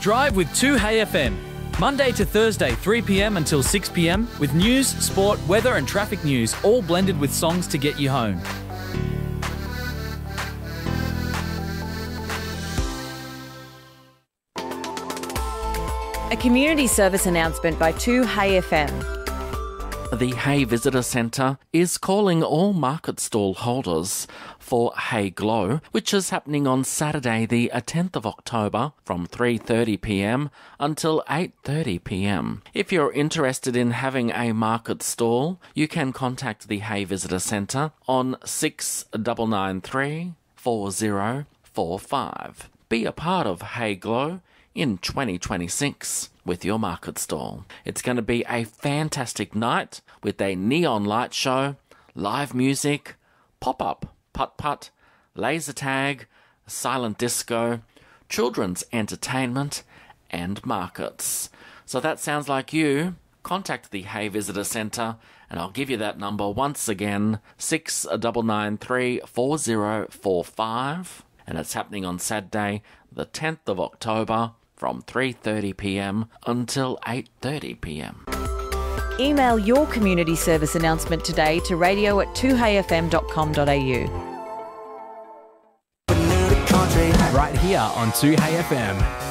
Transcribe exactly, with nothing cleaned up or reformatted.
Drive with two Hey F M. Monday to Thursday, three p m until six p m, with news, sport, weather and traffic news, all blended with songs to get you home. A community service announcement by two Hey F M. The Hay Visitor Centre is calling all market stall holders for Hay Glow, which is happening on Saturday the tenth of October from three thirty p m until eight thirty p m. If you're interested in having a market stall, you can contact the Hay Visitor Centre on six nine nine three, four zero four five. Be a part of Hay Glow in twenty twenty-six with your market stall. It's going to be a fantastic night with a neon light show, live music, pop-up, putt-putt, laser tag, silent disco, children's entertainment and markets. So that sounds like you. Contact the Hay Visitor Centre and I'll give you that number once again, six nine nine three, four zero four five. And it's happening on Saturday the tenth of October from three thirty p m until eight thirty p m. Email your community service announcement today to radio at two hey f m dot com dot a u. Right here on two Hey F M.